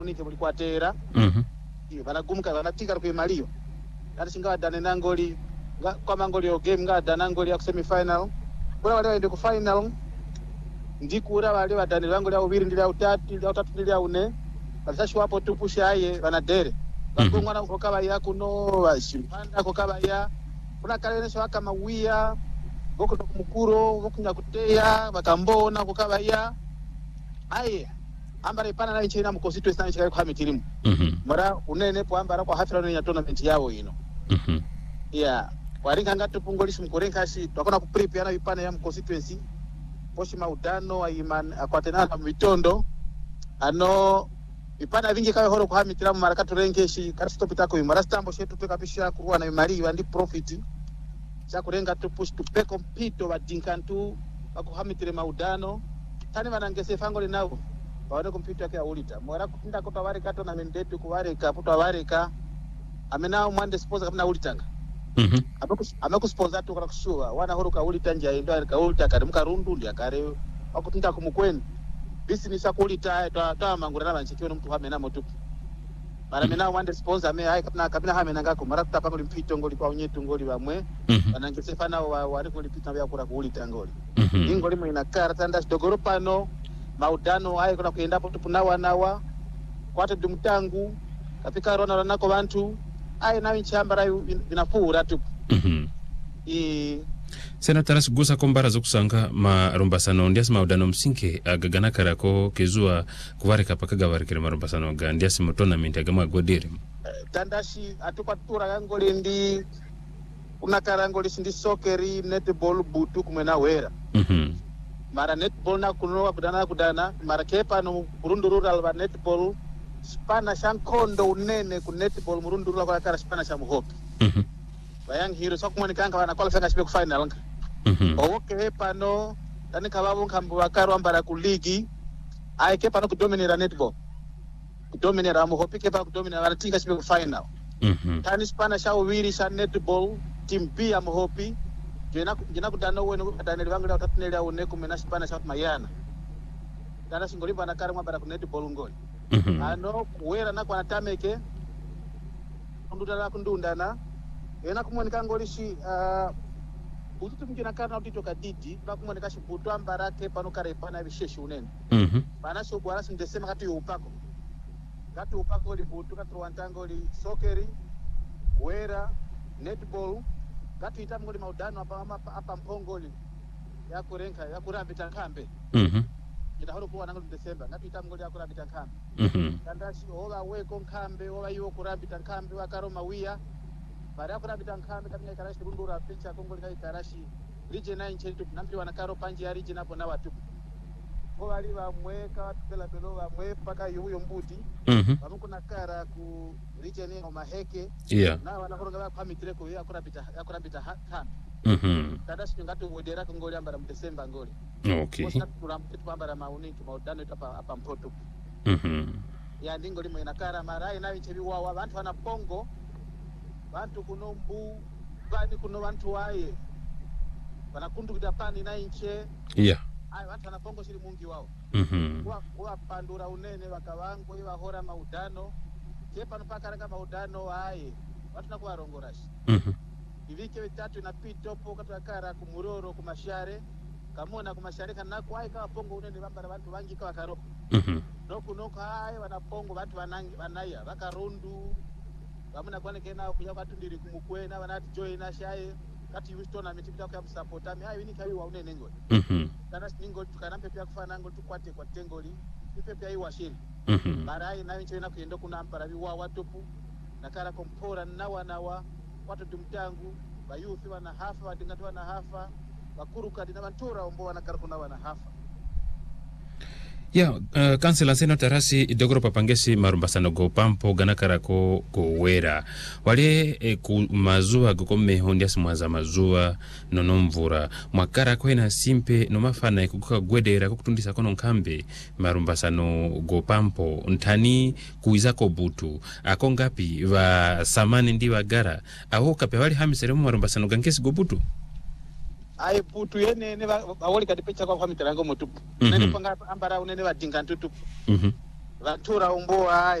unike muri kwatera vanagumuka vanatika kuimaliyo kati chingawa dane nangoli kwa mangoli yo game ngada nangoli ya semi final bora wale waende ku final ndikura wale wadane vangoli ya ubiri ndili ya utatu ndili ya une vasashwapo tupusha aye vanadere vakongwana kokava ya kuno vashimanda kokava ya kuna kalenesha waka mawia voko kumukuro vokunya kuteya vakambona kokava ya aye ambara ipana na nchina mu constituency na chikari kwa mitirimu mara unene po ambara kwa hafira no tournament yao ino waringa ngatu pungolishi mkorenga shi twakona ku prepare na ipana ya mu constituency poshi maudano aiman akwatenana mitondo ano ipana vingi kawe horo kwa mitiramu mara katurenga shi karastopita ko mara stambo shetu tukapisha kuwa na mali wandi profit cha kurenga tu push to pe compete badinkantu bakuhamitire maudano tani banangese fangole nawo baone kompyuta yake aulita mwara kupinda ko tawareka to na mandate kuwareka puto awareka amena mwande sponsor kama ulitanga ameku sponsor to kushua wana horo ka ulita nje ndo ka ulita karimuka rundu ya kare akutinda kumukweni business akulita ta mangura na banchiki ono mtu hamena motu mara mena mwande sponsor ame hai kapina hamena ngako mara kutapa ngoli mpito ngoli kwa unyetu ngoli bamwe banangese fana wari kulipita bya kura kuulita ngoli ingoli mwina kara tanda dogoro pano maudano aye kuna kuendapo tupunawa nawa kwate dumtangu kapika rona nako bantu aye nawe nchambara binafura tu Senator Gusa kombara zokusanga marumbasano ndiasi maudano msinke agagana karako kezua kuvareka pakagavarikire marumbasano ga ndiasi mu tournament agama godere tandashi atupatura yangoli ndi unakarangoli sindi sokeri netball butu kumena wera mara netball na kunowa kudana mara kepa no Burundi rural ba netball spana shankondo unene ku netball Burundi rural kwa kara spana sha muhopi bayang hero sokumoni kanga wana qualify ngasibe ku final nga owoke hepa no tani kababo nkambu bakaro ambara ku ligi ai kepa no kudominate netball kudominate muhopi kepa kudominate wana tinga sibe ku final tani spana sha uwiri sha netball team B ya muhopi jena kudana wenu kudana liwangu utatunele au neku menashipana shot mayana dana singoli bana kare mwabara ku netball ngoli ano kuwera na kwa tameke ndudala kundundana ena kumwonika ngoli shi ututu mjina kana utito kadidi bakumwonika shi butu ambarake pano kare pana bisheshi unene bana so bwana sindesema kati upako li butu kati wantango li sokeri wera netball gatu itamngoli maudano apa mpongoli ya kurenka ya kurambita kambe ida horo kuwa nango Desemba gatu itamngoli ya kurambita kambe kandashi ola weko kambe ola yo kurambita kambe wakaro mawia bara kurambita kambe kamenya karashi rundura picha kongoli kai karashi region 9 chetu nampi wanakaro panje ya region hapo na watu ola liwa mweka watu pela pelo wa mwe paka yuyo mbuti bamuko nakara ku region ya maheke na wanakoronga kwa mitreko ya kurambita kambe tadashi ngatu wedera ngoli ambara mu Desemba ngoli okay pambara mauniki maudano itapa apa mpoto ya ndingo limwe nakara marai nayo chebi wa abantu wana pongo bantu kuno mbu bani kuno bantu waye wanakundu kitapani na inche ai watu wana pongo shiri mungi wao kwa pandura unene wakawango iwa hora maudano kepa mpaka ranga maudano waye watu nakuwa rongorashi ivike vitatu inapita opo katakara kumuroro kumashare kamona kumashare kanako ai kawa pongo unene bambara bantu bangi kawa karo noko ai wanapongo bantu banaya bakarundu bamuna kwaneke na kuya batu ndiri kumukwena banati join ashaye kati Houston ametipita kwa support ami ai wini kawi wa unene ngoli kana singo tukanampe pia kufana ngo tukwate kwa tengoli ipe pia iwashiri barai na wincho ina kuyendo kuna ampara biwa watupu nakara kompora nawa watu tumtangu bayuthi wana hafa wadingatu wana hafa bakuruka dina bantura ombo wanakara kuna wana hafa kansela seno tarasi idogoro papangesi marumbasano go pampo ganakara ko wera wale ku mazua go meho ndiasi mwaza mazua nonomvura mwakara ko ina simpe no mafana ikuka gwedera ko kutundisa kono nkambe marumbasano go pampo ntani kuiza ko butu akongapi va samani ndi wagara aho kape wali hamisere mu marumbasano gankesi go butu ai putu yene bawoli kadipecha kwa mitarango motupu nene panga ambara unene badinga ntutupu vatura umboa